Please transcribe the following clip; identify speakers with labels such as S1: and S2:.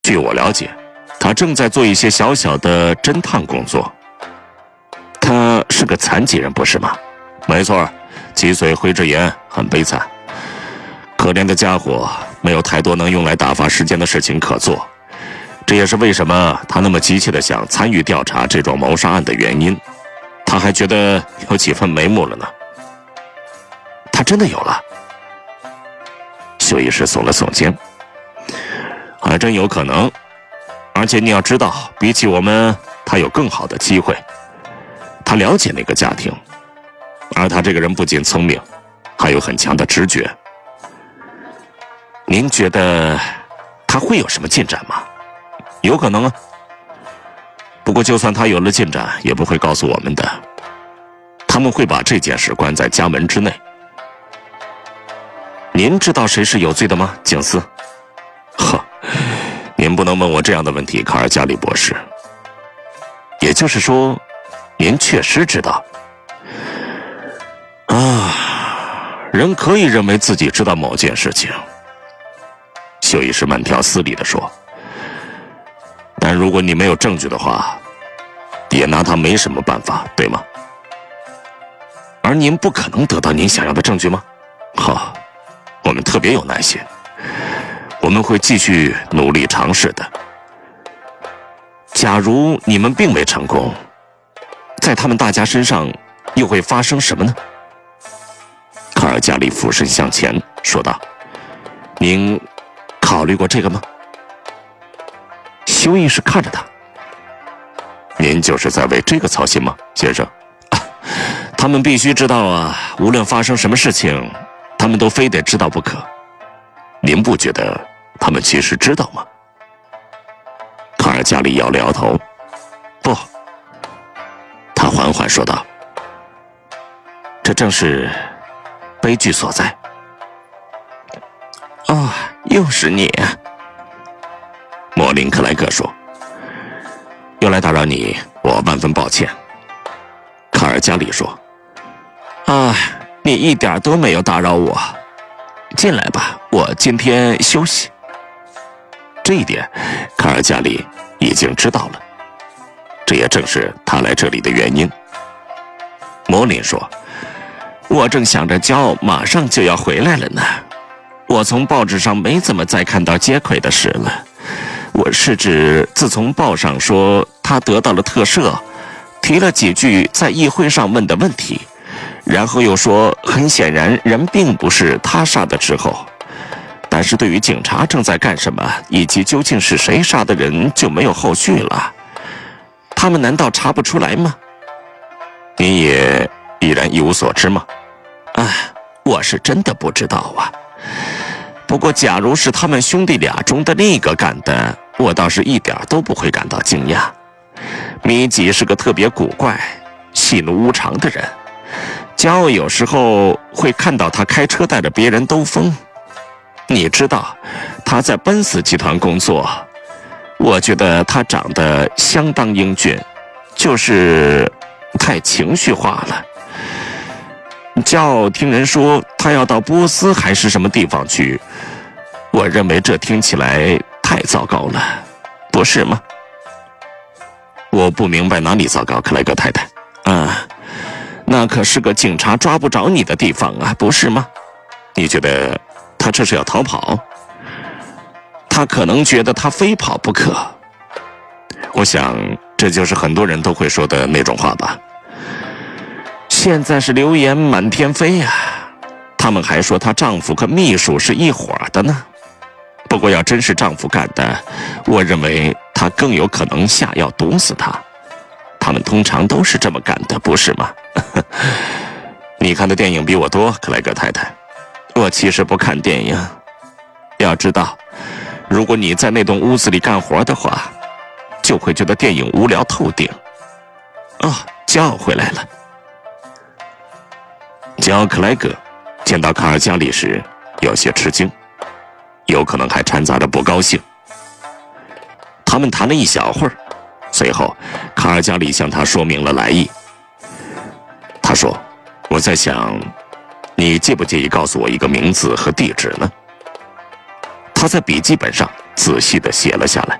S1: 据我了解，他正在做一些小小的侦探工作。他是个残疾人，不是吗？没错，脊髓灰质炎，很悲惨。可怜的家伙，没有太多能用来打发时间的事情可做。这也是为什么他那么急切地想参与调查这桩谋杀案的原因。他还觉得有几分眉目了呢。他真的有了？修医师耸了耸肩。还真有可能。而且你要知道，比起我们，他有更好的机会。他了解那个家庭，而他这个人不仅聪明，还有很强的直觉。您觉得他会有什么进展吗？有可能啊。不过就算他有了进展，也不会告诉我们的。他们会把这件事关在家门之内。您知道谁是有罪的吗，景斯？呵，您不能问我这样的问题，卡尔加里博士。也就是说，您确实知道。人可以认为自己知道某件事情。修医师慢条斯理地说。但如果你没有证据的话，也拿他没什么办法，对吗？而您不可能得到您想要的证据吗？好，我们特别有耐心，我们会继续努力尝试的。假如你们并未成功，在他们大家身上又会发生什么呢？卡尔加里俯身向前说道：“您考虑过这个吗？”修医师看着他：“您就是在为这个操心吗，先生？他们必须知道啊，无论发生什么事情，他们都非得知道不可。您不觉得他们其实知道吗？”卡尔加里摇了摇头：“不。”他缓缓说道：“这正是悲剧所在。”又是你啊！莫林克莱格说：“又来打扰你，我万分抱歉。”卡尔加里说：“你一点都没有打扰我。进来吧，我今天休息。”这一点，卡尔加里已经知道了，这也正是他来这里的原因。莫林说：“我正想着焦马上就要回来了呢。我从报纸上没怎么再看到杰奎的事了。我是指，自从报上说他得到了特赦，提了几句在议会上问的问题，然后又说很显然人并不是他杀的之后，但是对于警察正在干什么以及究竟是谁杀的人就没有后续了。他们难道查不出来吗？你也依然一无所知吗？我是真的不知道啊。不过假如是他们兄弟俩中的另一个干的，我倒是一点都不会感到惊讶。米吉是个特别古怪、喜怒无常的人，焦有时候会看到他开车带着别人兜风。你知道，他在奔斯集团工作，我觉得他长得相当英俊，就是太情绪化了。焦听人说他要到波斯还是什么地方去，我认为这听起来太糟糕了，不是吗？我不明白哪里糟糕，克莱格太太。那可是个警察抓不着你的地方啊，不是吗？你觉得他这是要逃跑？他可能觉得他非跑不可。我想这就是很多人都会说的那种话吧。现在是流言满天飞呀，他们还说她丈夫和秘书是一伙的呢。不过要真是丈夫干的，我认为他更有可能下药毒死她。他们通常都是这么干的，不是吗？你看的电影比我多，克莱格太太。我其实不看电影。要知道，如果你在那栋屋子里干活的话，就会觉得电影无聊透顶。焦回来了。焦克莱格见到卡尔加里时有些吃惊，有可能还掺杂着不高兴。他们谈了一小会儿，随后卡尔加里向他说明了来意。他说：“我在想，你介不介意告诉我一个名字和地址呢？”他在笔记本上仔细地写了下来。